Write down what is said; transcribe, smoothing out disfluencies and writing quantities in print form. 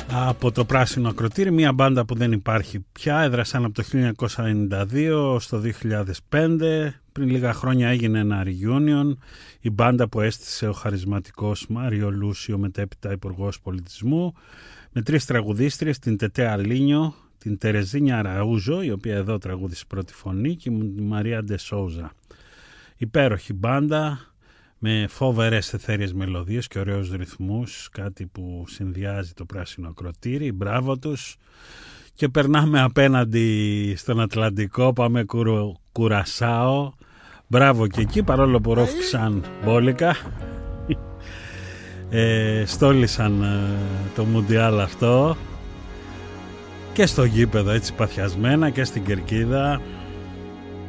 από το Πράσινο Ακροτήρι, μια μπάντα που δεν υπάρχει πια, έδρασαν από το 1992 στο 2005, πριν λίγα χρόνια έγινε ένα reunion, η μπάντα που έστησε ο χαρισματικός Μάριο Λούσιο, μετέπειτα υπουργός πολιτισμού, με 3 τραγουδίστριες, την Τετέ Αλίνιο, την Τερεζίνια Ραούζο, η οποία εδώ τραγούδισε πρώτη φωνή, και τη Μαρία Ντεσόουζα. Υπέροχη μπάντα, με φοβερές εθέριες μελωδίες και ωραίους ρυθμούς, κάτι που συνδυάζει το Πράσινο Ακροτήρι. Μπράβο τους. Και περνάμε απέναντι στον Ατλαντικό, πάμε Κουρασάο. Μπράβο και εκεί, παρόλο που ρόφηξαν μπόλικα, στόλισαν το Μουντιάλ αυτό και στο γήπεδο έτσι παθιασμένα και στην κερκίδα.